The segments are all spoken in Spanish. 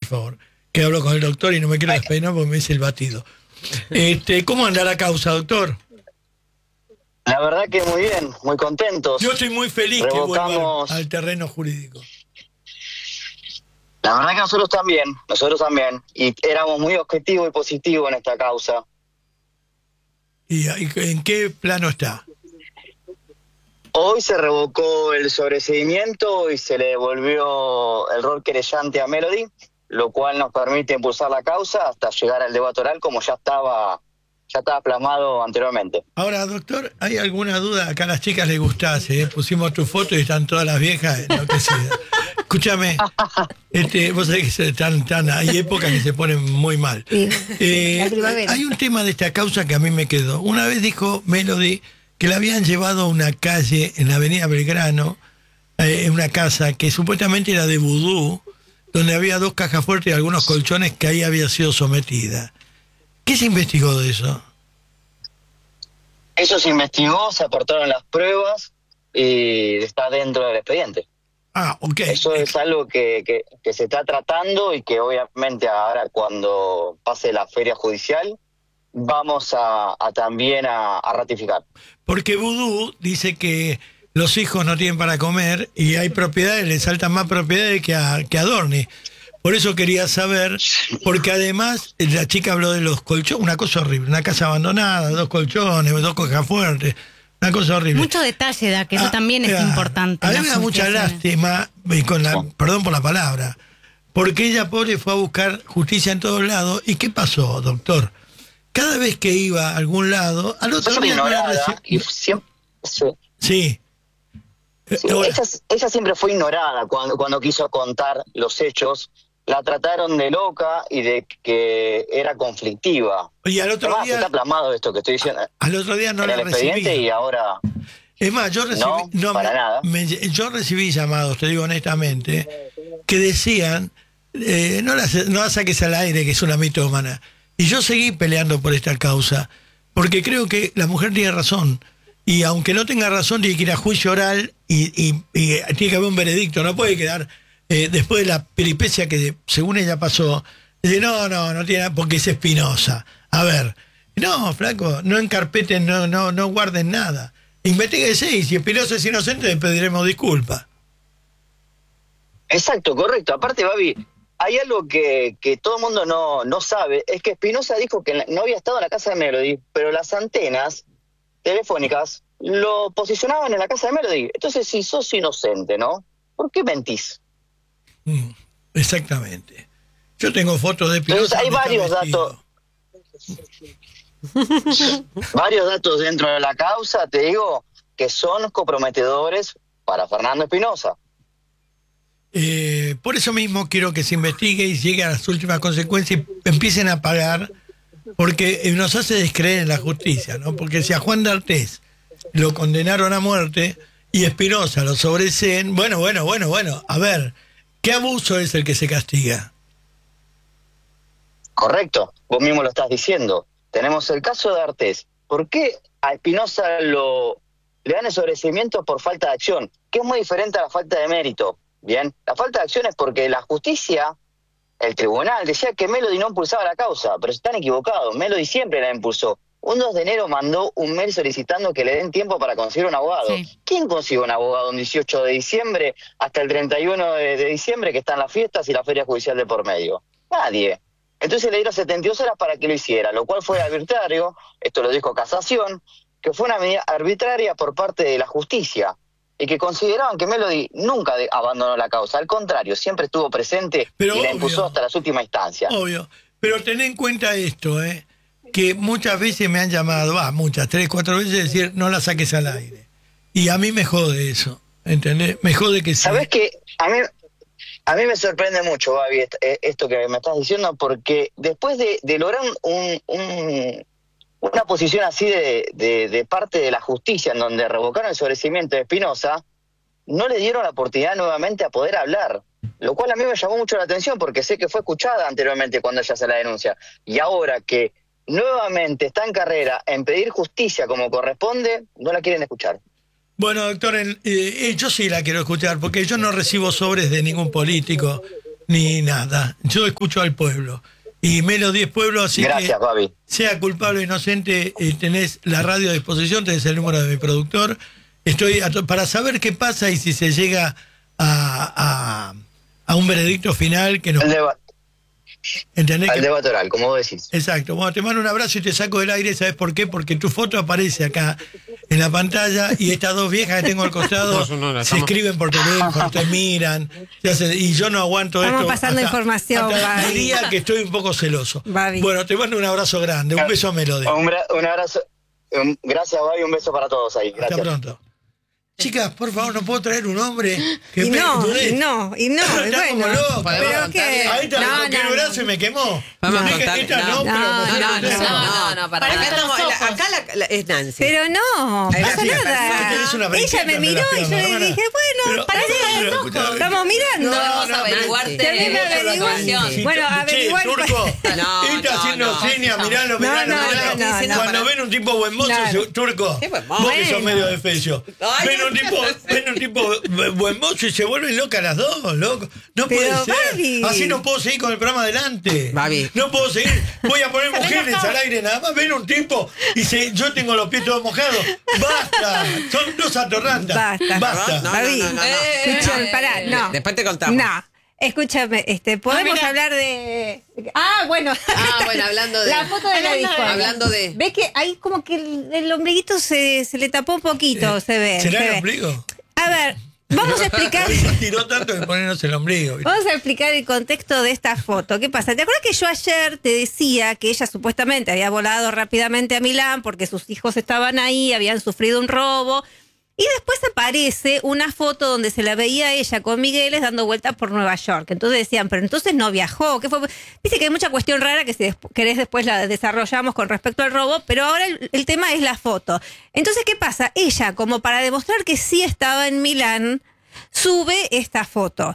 favor. Que hablo con el doctor y no me quiero despeinar porque me dice el batido. ¿Cómo anda la causa, doctor? La verdad que muy bien, muy contentos. Yo estoy muy feliz que vuelva al terreno jurídico. La verdad que nosotros también. Y éramos muy objetivos y positivos en esta causa. ¿Y en qué plano está? Hoy se revocó el sobreseimiento y se le devolvió el rol querellante a Melody, lo cual nos permite impulsar la causa hasta llegar al debate oral como ya estaba plasmado anteriormente. Ahora, doctor, ¿hay alguna duda? Acá a las chicas les gustás, pusimos tu foto y están todas las viejas enloquecidas. Escúchame, vos sabés que hay épocas que se ponen muy mal. Hay un tema de esta causa que a mí me quedó. Una vez dijo Melody que la habían llevado a una calle en la avenida Belgrano, en una casa que supuestamente era de vudú, donde había 2 cajas fuertes y algunos colchones que ahí había sido sometida. ¿Qué se investigó de eso? Eso se investigó, se aportaron las pruebas y está dentro del expediente. Ah, ok. Eso es algo que se está tratando y que obviamente ahora cuando pase la feria judicial vamos a también a ratificar. Porque Vudú dice que los hijos no tienen para comer y hay propiedades, le saltan más propiedades que a Dorni. Por eso quería saber, porque además la chica habló de los colchones, una cosa horrible, una casa abandonada, 2 colchones, 2 cajas fuertes, una cosa horrible. Mucho detalle da, que eso también es importante. A mí me da mucha lástima, y perdón por la palabra, porque ella, pobre, fue a buscar justicia en todos lados. ¿Y qué pasó, doctor? Cada vez que iba a algún lado, al otro día no la y siempre, sí. Ella siempre fue ignorada cuando quiso contar los hechos. La trataron de loca y de que era conflictiva. Y al otro día está plasmado esto que estoy diciendo. Al otro día no la recibí. Y ahora es más, yo recibí nada. Yo recibí llamados, te digo honestamente, que decían no la saques al aire, que es una mitómana. Y yo seguí peleando por esta causa, porque creo que la mujer tiene razón. Y aunque no tenga razón, tiene que ir a juicio oral y tiene que haber un veredicto. No puede quedar, después de la peripecia que según ella pasó, dice, no tiene, porque es Espinosa. A ver, no, flaco, no encarpeten, no guarden nada. Investíguese y si Espinosa es inocente, le pediremos disculpas. Exacto, correcto. Aparte, Babi, hay algo que todo el mundo no sabe, es que Espinosa dijo que no había estado en la casa de Melody, pero las antenas telefónicas lo posicionaban en la casa de Melody. Entonces, si sos inocente, ¿no? ¿Por qué mentís? Exactamente. Yo tengo fotos de Espinosa. Entonces, hay varios datos dentro de la causa, te digo, que son comprometedores para Fernando Espinosa. Por eso mismo quiero que se investigue y llegue a las últimas consecuencias y empiecen a pagar, porque nos hace descreer en la justicia, ¿no? Porque si a Juan D'Artés lo condenaron a muerte y Espinosa lo sobreseen, bueno, a ver, ¿qué abuso es el que se castiga? Correcto, vos mismo lo estás diciendo. Tenemos el caso de D'Artés. ¿Por qué a Espinosa le dan el sobreseimiento por falta de acción? Que es muy diferente a la falta de mérito. Bien, la falta de acción es porque la justicia, el tribunal, decía que Melody no impulsaba la causa, pero están equivocados. Melody siempre la impulsó. Un 2 de enero mandó un mail solicitando que le den tiempo para conseguir un abogado. Sí. ¿Quién consigue un abogado un 18 de diciembre hasta el 31 de diciembre, que están las fiestas y la feria judicial de por medio? Nadie. Entonces le dieron 72 horas para que lo hiciera, lo cual fue arbitrario, esto lo dijo Casación, que fue una medida arbitraria por parte de la justicia, y que consideraban que Melody nunca abandonó la causa, al contrario, siempre estuvo presente y la impulsó hasta las últimas instancias. Obvio, pero ten en cuenta esto, que muchas veces me han llamado, muchas, 3, 4 veces, decir, no la saques al aire. Y a mí me jode eso, ¿entendés? Me jode que sí. ¿Sabés qué? A mí me sorprende mucho, Babi, esto que me estás diciendo, porque después de lograr una posición así de parte de la justicia, en donde revocaron el sobreseimiento de Espinosa, no le dieron la oportunidad nuevamente a poder hablar, lo cual a mí me llamó mucho la atención, porque sé que fue escuchada anteriormente cuando ella se la denuncia, y ahora que nuevamente está en carrera en pedir justicia como corresponde, no la quieren escuchar. Bueno, doctor, yo sí la quiero escuchar, porque yo no recibo sobres de ningún político, ni nada. Yo escucho al pueblo. Y Melody es pueblo, así Gracias, que Babi. sea culpable o inocente, tenés la radio a disposición, tenés el número de mi productor. Estoy para saber qué pasa y si se llega a un veredicto final que nos... ¿Entendés? Al debate oral, como vos decís. Exacto. Bueno, te mando un abrazo y te saco del aire. ¿Sabes por qué? Porque tu foto aparece acá en la pantalla y estas dos viejas que tengo al costado se escriben por teléfono, te miran, y yo no aguanto esto. Estamos pasando información, hasta Babi. diría que estoy un poco celoso. Babi. Bueno, te mando un abrazo grande, un beso a Melody. Un abrazo. Gracias, Babi, un beso para todos ahí. Gracias. Hasta pronto. Chicas, por favor, ¿no puedo traer un hombre que Y no, Está como loco. pero que... Ahí está, me toqué el brazo y me quemó. Vamos a Dije, contar- esta no, no, para acá estamos, acá es Nancy. Pero no Ahí la pasa tía, nada. tenés una Ella brinqueta me en miró las y yo piernas, le dije, bueno, pero- parece estamos mirando. Podemos averiguarte Termina mucha averiguando. información. Bueno, Che, averiguar. Turco, No, está haciendo no, señas, miralo. no, Cuando no. ven un tipo buen mozo, Claro. Turco, Qué buen mozo. vos que sos Bueno. medio defecho, Ay, ven un tipo buen mozo y se vuelven locas las dos, loco. No Pero, puede ser. Babi. Así no puedo seguir con el programa adelante. Babi. No puedo seguir. Voy a poner mujeres al aire nada más. Ven un tipo y yo tengo los pies todos mojados. Basta. Son dos atorrantas. Basta. No, Babi, no. escúchame, pará, no. Después te contamos. No, escúchame, podemos mira. hablar de... bueno. Bueno, hablando de... La foto de la disco. Hablando de... ¿Ves que ahí como que el ombliguito se le tapó un poquito, se ve. ¿Será se el ve. ombligo? A ver, vamos a explicar... Tiró tanto que ponernos el ombligo. ¿viste? Vamos a explicar el contexto de esta foto. ¿Qué pasa? ¿Te acuerdas que yo ayer te decía que ella supuestamente había volado rápidamente a Milán porque sus hijos estaban ahí, habían sufrido un robo? Y después aparece una foto donde se la veía a ella con Migueles dando vueltas por Nueva York. Entonces decían, pero entonces no viajó. ¿Qué fue? Viste que hay mucha cuestión rara que si querés después la desarrollamos con respecto al robo, pero ahora el tema es la foto. Entonces, ¿qué pasa? Ella, como para demostrar que sí estaba en Milán, sube esta foto.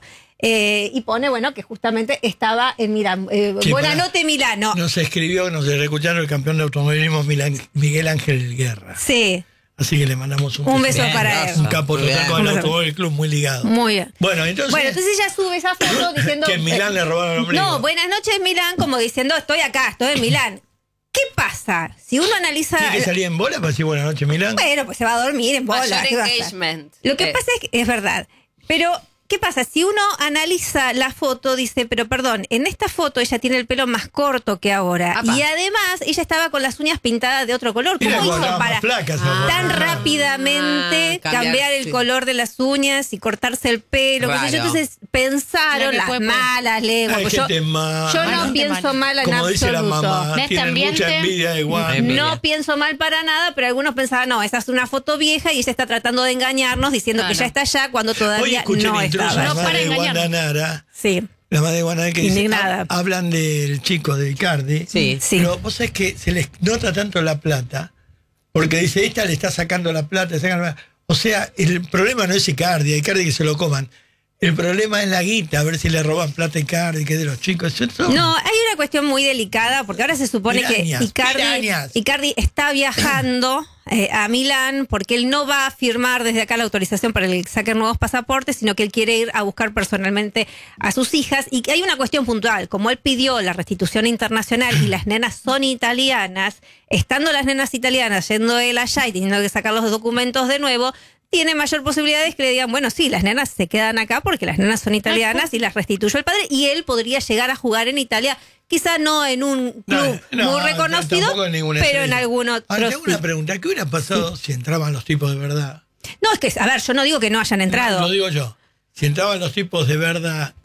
Y pone, bueno, que justamente estaba en Milán. Sí, Buena pará. noche, Milano. Nos escribió, nos escucharon el campeón de automovilismo Miguel Ángel Guerra. Sí, Así que le mandamos un beso Bien, para él. Un capo Muy total bien. con el Un beso. Automóvil Club, muy ligado. Muy bien. Bueno, entonces ella sube esa foto diciendo... que en Milán le robaron el ombligo. No, buenas noches, Milán, como diciendo, estoy acá, estoy en Milán. ¿Qué pasa? Si uno analiza... ¿Tiene que salir en bola para decir buenas noches, Milán? Bueno, pues se va a dormir en bola. Mayor ¿qué va a hacer? engagement. Lo que pasa es que es verdad. Pero, ¿qué pasa? Si uno analiza la foto, dice, pero perdón, en esta foto ella tiene el pelo más corto que ahora. Apa. Y además, ella estaba con las uñas pintadas de otro color. Mira, ¿Cómo cuando hizo estaba para más flaca, ¿se tan acuerda? rápidamente cambiar el sí. color de las uñas y cortarse el pelo? qué sé yo? Raro. Entonces pensaron Claro, las puede. malas lenguas. Hay Pues yo gente mala. yo Hay no gente pienso mala. mal en Como dice la absoluto. mamá, ¿Ves? tienen También mucha te- envidia de Juan. Envidia. No pienso mal para nada, pero algunos pensaban, no, esa es una foto vieja y ella está tratando de engañarnos diciendo que Claro. ya está allá cuando Hoy todavía escuché no la intrusa, estaba. la No, para madre de engañarnos. Guandanara, Sí, la madre de Guandanara que dice, Indignada. hablan del chico de Icardi. Sí. sí. Pero vos sabés que se les nota tanto la plata, porque dice, esta le está sacando la plata, o sea, el problema no es Icardi que se lo coman. El problema es la guita, a ver si le roban plata a Icardi, que es de los chicos. Eso No, hay una cuestión muy delicada porque ahora se supone Pirañas, que pirañas. Icardi está viajando a Milán porque él no va a firmar desde acá la autorización para que saquen nuevos pasaportes, sino que él quiere ir a buscar personalmente a sus hijas. Y hay una cuestión puntual, como él pidió la restitución internacional y las nenas son italianas, estando las nenas italianas yendo él allá y teniendo que sacar los documentos de nuevo, tiene mayor posibilidades que le digan, bueno, sí, las nenas se quedan acá porque las nenas son italianas y las restituyó el padre y él podría llegar a jugar en Italia, quizá no en un club muy reconocido, tampoco en ninguna pero en estrella. algún otro. Ahora, tengo una sí. pregunta, ¿qué hubiera pasado si entraban los tipos de verdad? No, es que, a ver, yo no digo que no hayan entrado. Lo digo yo. Si entraban los tipos de verdad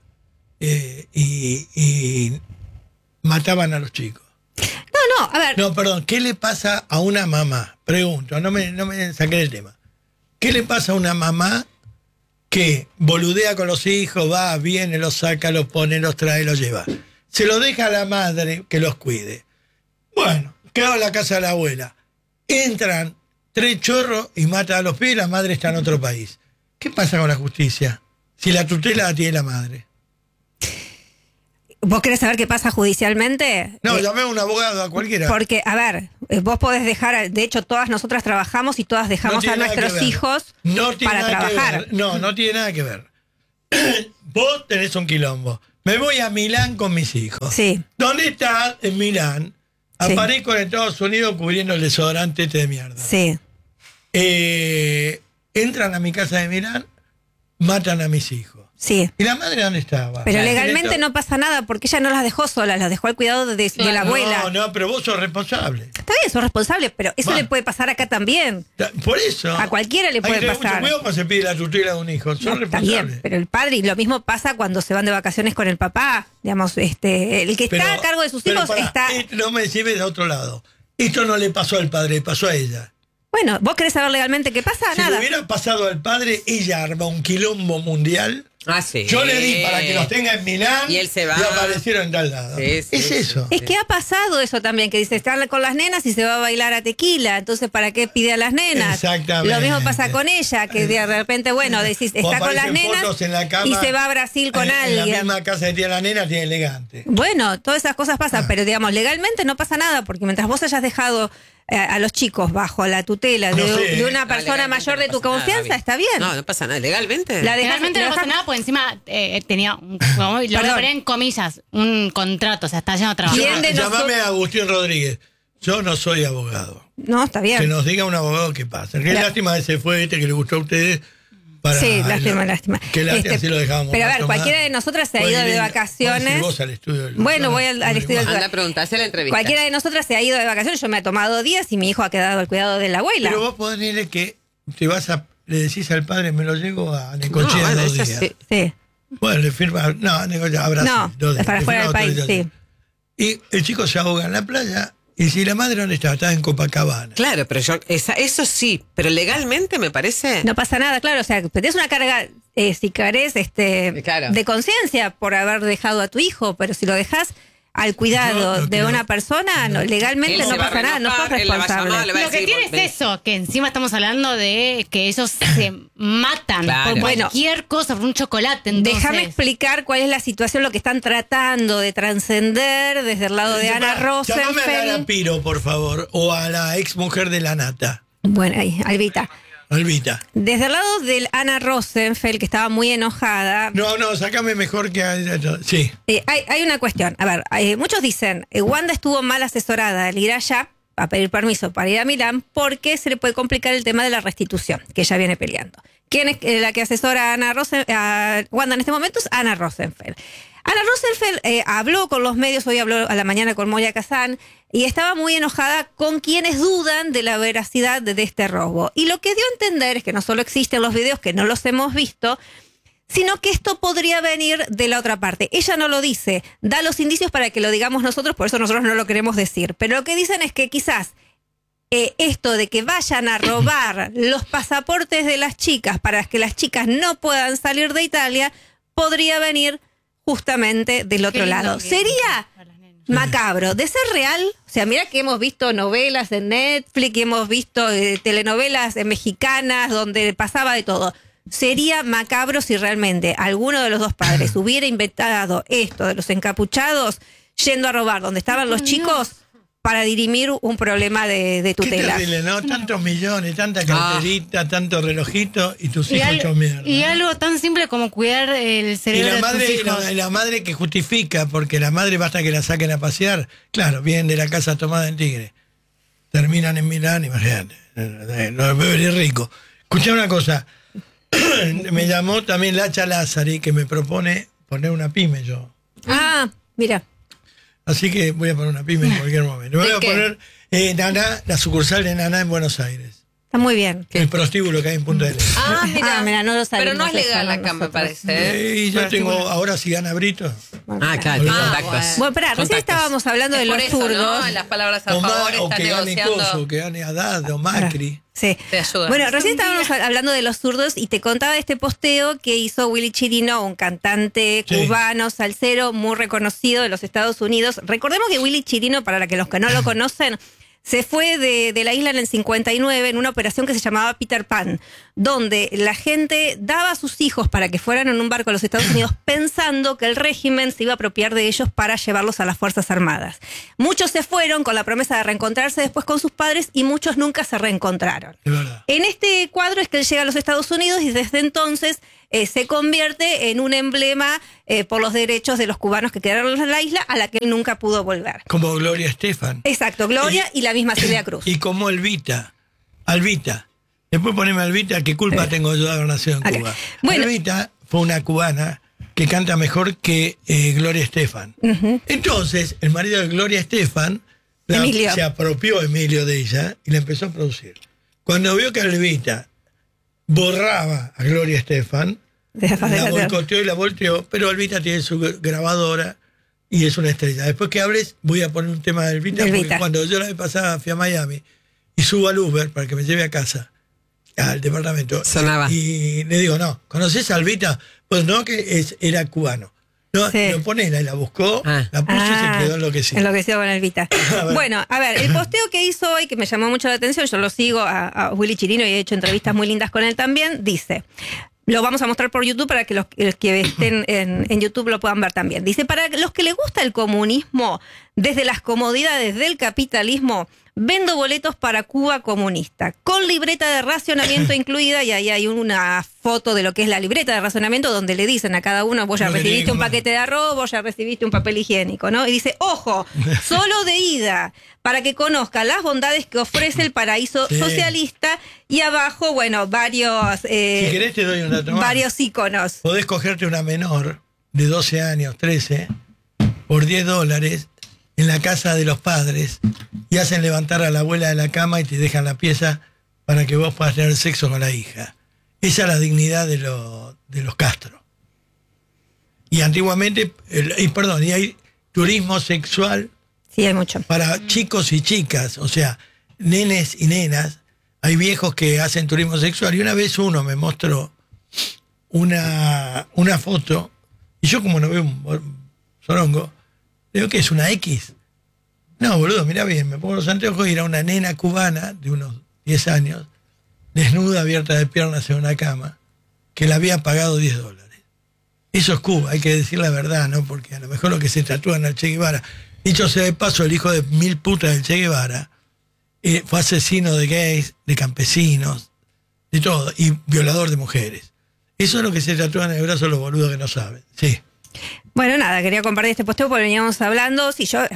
y mataban a los chicos. No, a ver. No, perdón, ¿qué le pasa a una mamá? Pregunto, no me saqué del tema. ¿Qué le pasa a una mamá que boludea con los hijos, va, viene, los saca, los pone, los trae, los lleva? Se lo deja a la madre que los cuide. Bueno, queda en la casa de la abuela. Entran 3 chorros y matan a los pibes y la madre está en otro país. ¿Qué pasa con la justicia? Si la tutela la tiene la madre. ¿Vos querés saber qué pasa judicialmente? No, llamé a un abogado, a cualquiera. Porque, a ver, vos podés dejar, de hecho, todas nosotras trabajamos y todas dejamos tiene a nada que nuestros ver. hijos No tiene para nada que trabajar. ver. No tiene nada que ver. Vos tenés un quilombo. Me voy a Milán con mis hijos. Sí. ¿Dónde está en Milán? Sí. Aparezco en Estados Unidos cubriendo el desodorante este de mierda. Sí. Entran a mi casa de Milán, matan a mis hijos. Sí. ¿Y la madre dónde estaba? Pero Claro. legalmente no pasa nada porque ella no las dejó solas, las dejó al cuidado de la abuela. No, pero vos sos responsable. Está bien, sos responsable, pero eso le puede pasar acá también. Por eso. A cualquiera le puede hay que tener pasar. mucho cuidado cuando se pide la tutela de un hijo. Sos No, está responsable. bien, pero el padre, y lo mismo pasa cuando se van de vacaciones con el papá. Digamos, el que está a cargo de sus hijos pará, está. No me decís de otro lado. Esto no le pasó al padre, le pasó a ella. Bueno, ¿vos querés saber legalmente qué pasa? Si Nada. le hubiera pasado al padre, ella arma un quilombo mundial. Ah, sí. Yo le di para que los tenga en Milán Y él se va. y aparecieron en tal lado. Sí, sí, es sí. eso. Es que ha pasado eso también, que dice, están con las nenas y se va a bailar a tequila, entonces ¿para qué pide a las nenas? Exactamente. Lo mismo pasa con ella, que de repente, bueno, decís, O está con las aparecen nenas fotos en la cama, y se va a Brasil con en la alguien. misma casa que tiene la nena, tiene elegante. Bueno, todas esas cosas pasan, pero digamos, legalmente no pasa nada, porque mientras vos hayas dejado a los chicos bajo la tutela No sé. de una No, persona legalmente mayor no de tu pasa nada, confianza, Gaby. está bien. No, no pasa nada. ¿Legalmente? La dejás- Legalmente no la pasa dejás- nada, porque encima tenía, lo Perdón. poner en comillas, un contrato, o sea, está yendo a trabajar. ¿Quién de Llamame nosotros- a Agustín Rodríguez. Yo no soy abogado. No, está bien. Que nos diga un abogado qué pasa. Qué La- lástima ese fue que le gustó a ustedes. Sí, lástima. Qué lástima si lo dejábamos. Pero a más ver, tomar. cualquiera de nosotras se ha Podés ido de ir- vacaciones. podés ir vos al estudio del- Bueno, voy al estudio del- Anda a preguntarse la entrevista. Cualquiera de nosotras se ha ido de vacaciones, yo me he tomado días y mi hijo ha quedado al cuidado de la abuela. Pero vos podés decirle que te vas a. Le decís al padre, me lo llevo a Necochea No, bueno, 2 eso días. sí. Sí. Bueno, le firma. No, Necochea, a Brasil. No, 2 días. para Le fuera firma del país, autorización. Y el chico se ahoga en la playa. Y si la madre dónde estaba, estaba en Copacabana. Claro, pero eso sí, pero legalmente me parece. No pasa nada, claro, o sea, tenés una carga, si querés, Claro. de conciencia por haber dejado a tu hijo, pero si lo dejás al cuidado Yo no de creo- una persona, legalmente Él no se va a pasa nada, no sos reenojar, él la va a llamar, responsable. le va a Lo que decir, tiene es eso, que encima estamos hablando de que ellos se matan Claro. por Bueno. cualquier cosa, por un chocolate. Entonces, Déjame explicar cuál es la situación, lo que están tratando de trascender desde el lado de Ana Llamame a Lara Rosenfeld. Piro, por favor. O a la ex mujer de la Nata, Bueno, ahí, Albita. Albita. Desde el lado de Ana Rosenfeld, que estaba muy enojada, No, sácame mejor que a ella. Sí. hay una cuestión. A ver, muchos dicen, Wanda estuvo mal asesorada al ir allá a pedir permiso para ir a Milán porque se le puede complicar el tema de la restitución, que ella viene peleando. ¿Quién es la que asesora a Wanda en este momento? Es Ana Rosenfeld. Ana Rosenfeld habló con los medios, hoy habló a la mañana con Moya Kazan, y estaba muy enojada con quienes dudan de la veracidad de este robo. Y lo que dio a entender es que no solo existen los videos, que no los hemos visto, sino que esto podría venir de la otra parte. Ella no lo dice, da los indicios para que lo digamos nosotros, por eso nosotros no lo queremos decir. Pero lo que dicen es que quizás esto de que vayan a robar los pasaportes de las chicas para que las chicas no puedan salir de Italia, podría venir justamente del otro lindo lado. que- Sería para las nenas. macabro. De ser real, o sea, mira que hemos visto novelas en Netflix, y hemos visto telenovelas mexicanas donde pasaba de todo. Sería macabro si realmente alguno de los dos padres hubiera inventado esto de los encapuchados yendo a robar donde estaban los chicos para dirimir un problema de Qué tutela. terrible, ¿no? Tantos millones, tanta carterita, tanto relojito y tus Y, hijos hechos mierda. y ¿no? algo tan simple como cuidar el Y cerebro la de madre, tus hijos. la madre que justifica, porque la madre basta que la saquen a pasear, claro, vienen de la casa tomada en Tigre, terminan en Milán, imagínate, no bebería rico. Escuché una cosa, me llamó también Lacha Lázari, que me propone poner una pyme yo. Ah, mira. Así que voy a poner una pyme en cualquier momento. Voy a qué? poner Naná, la sucursal de Naná en Buenos Aires. Está muy bien. El prostíbulo que hay en Punta del Este. Ah, mira. no lo Pero sabemos no es legal eso, acá, me nosotros. parece. ¿eh? Y yo tengo, ahora si gana Brito. Ah, claro, tiene Ah, contactos. Bueno, espera, recién Contactos. estábamos hablando de Es por los eso, zurdos. ¿no? Las palabras a O, favor o están que gane negociando. Coso, que gane Haddad o Macri. Sí. Te ayuda. Bueno, recién estábamos hablando de los zurdos y te contaba de este posteo que hizo Willy Chirino, un cantante Sí. cubano, salsero, muy reconocido de los Estados Unidos. Recordemos que Willy Chirino, para los que no lo conocen, se fue de la isla en el 59 en una operación que se llamaba Peter Pan, donde la gente daba a sus hijos para que fueran en un barco a los Estados Unidos pensando que el régimen se iba a apropiar de ellos para llevarlos a las Fuerzas Armadas. Muchos se fueron con la promesa de reencontrarse después con sus padres y muchos nunca se reencontraron. Es verdad. En este cuadro es que él llega a los Estados Unidos y desde entonces se convierte en un emblema por los derechos de los cubanos que quedaron en la isla, a la que él nunca pudo volver. Como Gloria Estefan. Exacto, Gloria y la misma Celia Cruz. Y como Albita. Después poneme Albita, ¿qué culpa tengo yo de haber nacido en Cuba? Bueno. Albita fue una cubana que canta mejor que Gloria Estefan. Entonces, el marido de Gloria Estefan se apropió Emilio de ella y la empezó a producir. Cuando vio que Albita borraba a Gloria Estefan, la boicoteó y la volteó, pero Albita tiene su grabadora y es una estrella. Después que hables, voy a poner un tema de Albita, porque cuando yo la vez pasada fui a Miami y subo al Uber para que me lleve a casa, al departamento, sonaba. Y le digo, no, ¿conoces a Albita? Pues no, que era cubano. No, Sí. lo pone, la buscó, la puso y se quedó enloquecida. Enloquecido con Albita. Bueno, a ver, el posteo que hizo hoy, que me llamó mucho la atención, yo lo sigo a Willy Chirino y he hecho entrevistas muy lindas con él también, dice... Lo vamos a mostrar por YouTube para que los que estén en YouTube lo puedan ver también. Dice, para los que les gusta el comunismo, desde las comodidades del capitalismo, vendo boletos para Cuba comunista, con libreta de racionamiento incluida, y ahí hay una foto de lo que es la libreta de racionamiento, donde le dicen a cada uno, vos ya recibiste un paquete de arroz, vos ya recibiste un papel higiénico, ¿no? Y dice, ojo, solo de ida, para que conozca las bondades que ofrece el paraíso socialista, y abajo, bueno, varios... si querés te doy un dato más. Varios íconos. Podés cogerte una menor de 12 años, 13, por $10 en la casa de los padres y hacen levantar a la abuela de la cama y te dejan la pieza para que vos puedas tener sexo con la hija. Esa es la dignidad de los Castro. Y antiguamente, y hay turismo sexual. Sí, hay mucho. Para chicos y chicas, o sea, nenes y nenas. Hay viejos que hacen turismo sexual. Y una vez uno me mostró una foto, y yo como no veo un sorongo, digo, ¿qué es? ¿Una X? No, boludo, mirá bien, me pongo los anteojos y era una nena cubana de unos 10 años, desnuda, abierta de piernas en una cama, que le había pagado $10. Eso es Cuba, hay que decir la verdad, ¿no? Porque a lo mejor lo que se tatúan al Che Guevara. Dicho sea de paso, el hijo de 1000 putas del Che Guevara fue asesino de gays, de campesinos, de todo, y violador de mujeres. Eso es lo que se tatúan en el brazo los boludos que no saben. Sí. Bueno, nada, quería compartir este posteo porque veníamos hablando. Sí, ya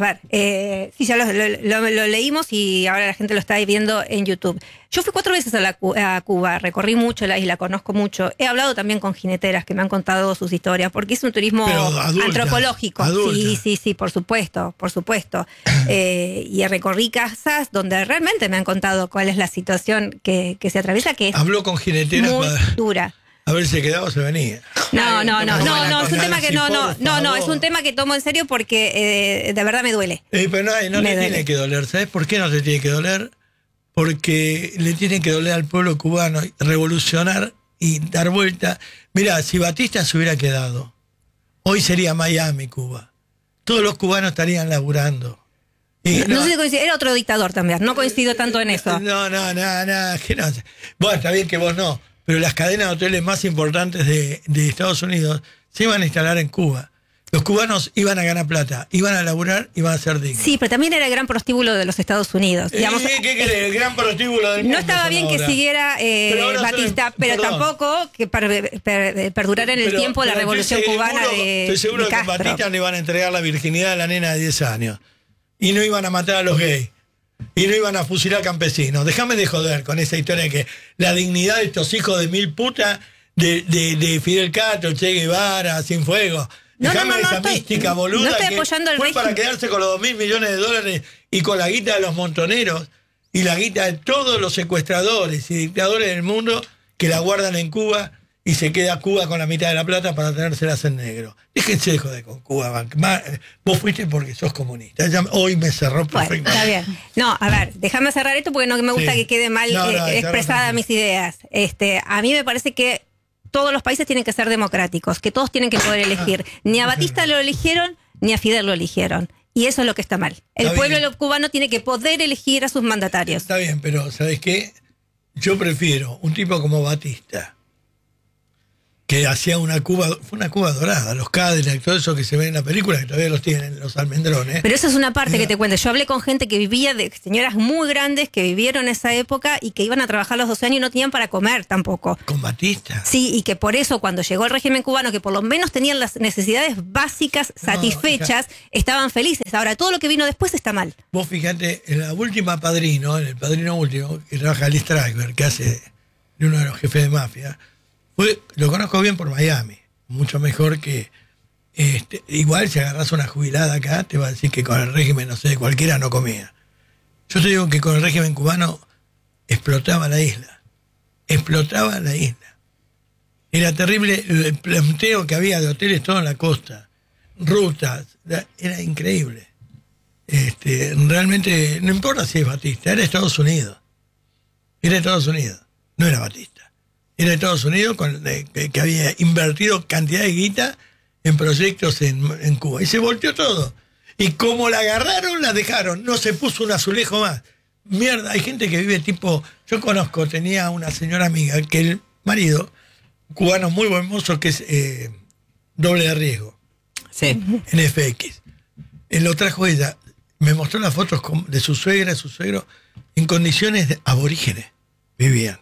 lo leímos y ahora la gente lo está viendo en YouTube. Yo fui 4 veces a Cuba, recorrí mucho la isla, conozco mucho. He hablado también con jineteras que me han contado sus historias, porque es un turismo antropológico. Sí, por supuesto. Y recorrí casas donde realmente me han contado cuál es la situación que se atraviesa, que es habló con jineteras muy dura. A ver si se quedaba o se venía. No, es un tema que es un tema que tomo en serio porque de verdad me duele. Pero no le tiene que doler, ¿sabes por qué no se tiene que doler? Porque le tiene que doler al pueblo cubano revolucionar y dar vuelta. Mirá, si Batista se hubiera quedado, hoy sería Miami, Cuba. Todos los cubanos estarían laburando. No sé si coincide, era otro dictador también, no coincido tanto en eso. No, que no. Bueno, está bien que vos no. Pero las cadenas de hoteles más importantes de Estados Unidos se iban a instalar en Cuba. Los cubanos iban a ganar plata, iban a laburar, iban a ser dignos. Sí, pero también era el gran prostíbulo de los Estados Unidos. Digamos, ¿Qué querés? El gran prostíbulo del mundo. No estaba bien que siguiera Batista, pero tampoco que perdurara en el tiempo la revolución cubana de Estoy seguro que a Batista le iban a entregar la virginidad a la nena de 10 años. Y no iban a matar a los gays. Y no iban a fusilar campesinos. Déjame de joder con esa historia de que la dignidad de estos hijos de 1000 putas, de Fidel Castro, Che Guevara, Cienfuegos. Déjame esa mística boluda. No estoy que apoyando el fue régimen. para quedarse con los $2.000 millones y con la guita de los montoneros y la guita de todos los secuestradores y dictadores del mundo que la guardan en Cuba y se queda Cuba con la mitad de la plata para tenérselas en negro. Déjense de joder con Cuba. Vos fuiste porque sos comunista. Hoy me cerró perfectamente. Bueno, está bien. No, a ver, déjame cerrar esto porque no me gusta que quede mal expresada mis ideas. A mí me parece que todos los países tienen que ser democráticos, que todos tienen que poder elegir. Ni a Batista lo eligieron, ni a Fidel lo eligieron. Y eso es lo que está mal. El pueblo cubano tiene que poder elegir a sus mandatarios. Está bien, pero ¿sabes qué? Yo prefiero un tipo como Batista, que hacía fue una Cuba dorada, los Cadillacs, todo eso que se ve en la película, que todavía los tienen, los almendrones. Pero esa es una parte que te cuento. Yo hablé con gente que vivía, de señoras muy grandes que vivieron esa época y que iban a trabajar a los 12 años y no tenían para comer tampoco. Con Batista. Sí, y que por eso cuando llegó el régimen cubano, que por lo menos tenían las necesidades básicas satisfechas, estaban felices. Ahora, todo lo que vino después está mal. Vos fíjate, en la última Padrino, en el Padrino último, que trabaja Lee Strasberg, que hace de uno de los jefes de mafia, lo conozco bien por Miami, mucho mejor que... igual si agarras una jubilada acá, te va a decir que con el régimen, no sé, cualquiera no comía. Yo te digo que con el régimen cubano explotaba la isla. Explotaba la isla. Era terrible el planteo que había de hoteles todo en la costa, rutas, era increíble. Realmente, no importa si es Batista, era Estados Unidos. Era Estados Unidos, no era Batista. Era Estados Unidos que había invertido cantidad de guita en proyectos en Cuba. Y se volteó todo. Y como la agarraron, la dejaron. No se puso un azulejo más. Mierda, hay gente que vive tipo... Yo conozco, tenía una señora amiga que el marido, cubano muy buen mozo, que es doble de riesgo. Sí. En FX. Él lo trajo ella. Me mostró las fotos de su suegra, su suegro, en condiciones aborígenes. Vivían.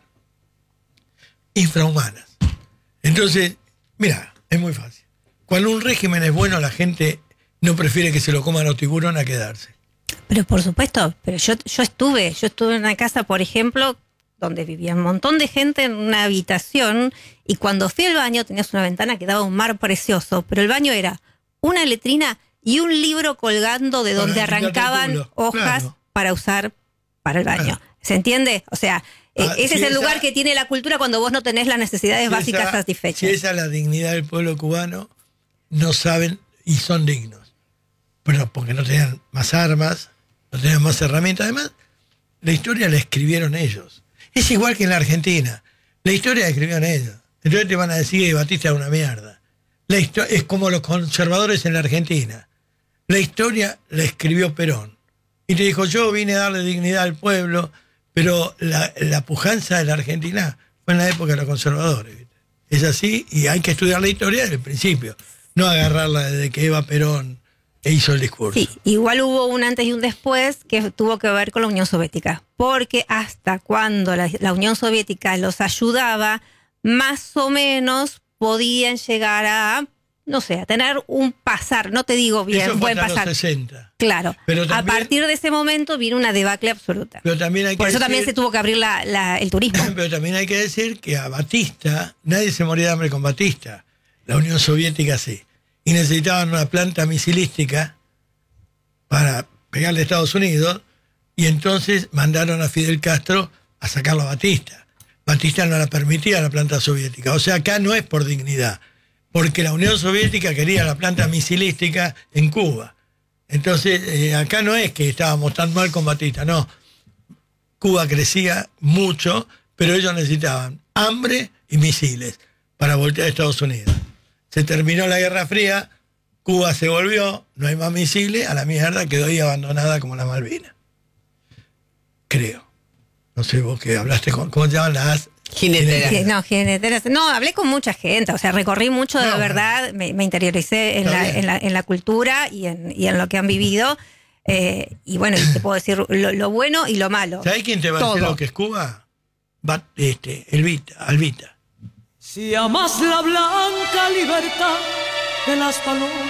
Infrahumanas. Entonces, mira, es muy fácil. Cuando un régimen es bueno, la gente no prefiere que se lo coman los tiburones a quedarse. Pero por supuesto, pero yo estuve en una casa, por ejemplo, donde vivía un montón de gente en una habitación, y cuando fui al baño tenías una ventana que daba un mar precioso, pero el baño era una letrina y un libro colgando de donde arrancaban hojas para usar para el baño. Claro. ¿Se entiende? O sea, ese es el lugar que tiene la cultura cuando vos no tenés las necesidades básicas satisfechas. Si esa es la dignidad del pueblo cubano, no saben y son dignos. Pero porque no tenían más armas, no tenían más herramientas. Además, la historia la escribieron ellos. Es igual que en la Argentina. La historia la escribieron ellos. Entonces te van a decir que Batista es una mierda. Es como los conservadores en la Argentina. La historia la escribió Perón. Y te dijo, yo vine a darle dignidad al pueblo, pero la pujanza de la Argentina fue en la época de los conservadores. ¿Viste? Es así, y hay que estudiar la historia desde el principio, no agarrarla desde que Eva Perón hizo el discurso. Sí, igual hubo un antes y un después que tuvo que ver con la Unión Soviética, porque hasta cuando la Unión Soviética los ayudaba, más o menos podían llegar a, no sé, a tener un pasar, no te digo bien, eso buen fue hasta pasar. los 60. Claro, pero también, a partir de ese momento vino una debacle absoluta. Pero también hay que Por eso decir, también se tuvo que abrir el turismo. Pero también hay que decir que a Batista, nadie se moría de hambre con Batista. La Unión Soviética sí. Y necesitaban una planta misilística para pegarle a Estados Unidos, y entonces mandaron a Fidel Castro a sacarlo a Batista. Batista no la permitía la planta soviética. O sea, acá no es por dignidad, porque la Unión Soviética quería la planta misilística en Cuba. Entonces, acá no es que estábamos tan mal con Batista, no. Cuba crecía mucho, pero ellos necesitaban hambre y misiles para voltear a Estados Unidos. Se terminó la Guerra Fría, Cuba se volvió, no hay más misiles, a la mierda, quedó ahí abandonada como la Malvinas. Creo. No sé, vos que hablaste con, ¿cómo se llaman las? Jineteras. No, jineteras. No, hablé con mucha gente, o sea, recorrí mucho, de verdad, me interioricé en la cultura y en lo que han vivido. Y bueno, y te puedo decir lo bueno y lo malo. ¿Sabés quién te va a decir lo que es Cuba? Albita. Si amas la blanca libertad de las palomas